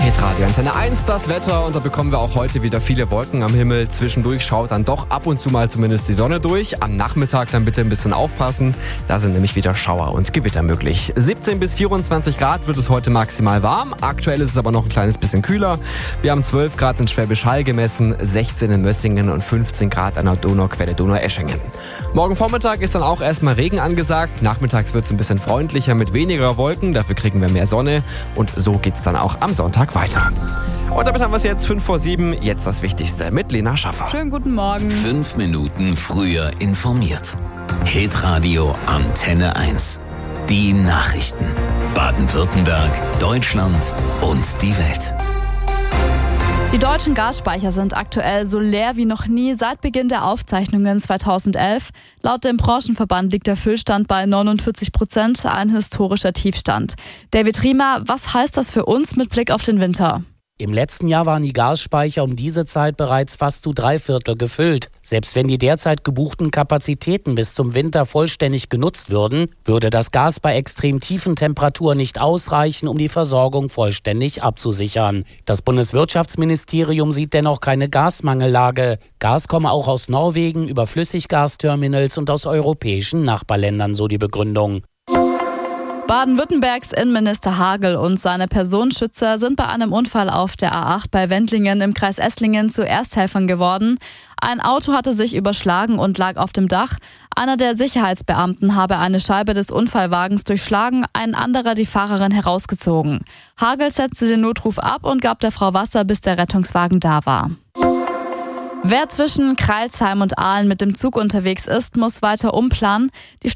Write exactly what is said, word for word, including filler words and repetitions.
Hitradio Antenne eins, das Wetter, und da bekommen wir auch heute wieder viele Wolken am Himmel. Zwischendurch schaut dann doch ab und zu mal zumindest die Sonne durch. Am Nachmittag dann bitte ein bisschen aufpassen, da sind nämlich wieder Schauer und Gewitter möglich. siebzehn bis vierundzwanzig Grad wird es heute maximal warm, aktuell ist es aber noch ein kleines bisschen kühler. Wir haben zwölf Grad in Schwäbisch Hall gemessen, sechzehn in Mössingen und fünfzehn Grad an der Donauquelle Donaueschingen. Morgen Vormittag ist dann auch erstmal Regen angesagt, nachmittags wird es ein bisschen freundlicher mit weniger Wolken, dafür kriegen wir mehr Sonne und so geht's dann auch am Sonntag weiter. Und damit haben wir es jetzt fünf vor sieben, jetzt das Wichtigste mit Lena Schaffer. Schönen guten Morgen. Fünf Minuten früher informiert. Hitradio Antenne eins. Die Nachrichten. Baden-Württemberg, Deutschland und die Welt. Die deutschen Gasspeicher sind aktuell so leer wie noch nie seit Beginn der Aufzeichnungen zweitausendelf. Laut dem Branchenverband liegt der Füllstand bei neunundvierzig Prozent, ein historischer Tiefstand. David Riemer, was heißt das für uns mit Blick auf den Winter? Im letzten Jahr waren die Gasspeicher um diese Zeit bereits fast zu drei Viertel gefüllt. Selbst wenn die derzeit gebuchten Kapazitäten bis zum Winter vollständig genutzt würden, würde das Gas bei extrem tiefen Temperaturen nicht ausreichen, um die Versorgung vollständig abzusichern. Das Bundeswirtschaftsministerium sieht dennoch keine Gasmangellage. Gas komme auch aus Norwegen über Flüssiggasterminals und aus europäischen Nachbarländern, so die Begründung. Baden-Württembergs Innenminister Hagel und seine Personenschützer sind bei einem Unfall auf der A acht bei Wendlingen im Kreis Esslingen zu Ersthelfern geworden. Ein Auto hatte sich überschlagen und lag auf dem Dach. Einer der Sicherheitsbeamten habe eine Scheibe des Unfallwagens durchschlagen, ein anderer die Fahrerin herausgezogen. Hagel setzte den Notruf ab und gab der Frau Wasser, bis der Rettungswagen da war. Wer zwischen Crailsheim und Aalen mit dem Zug unterwegs ist, muss weiter umplanen. Die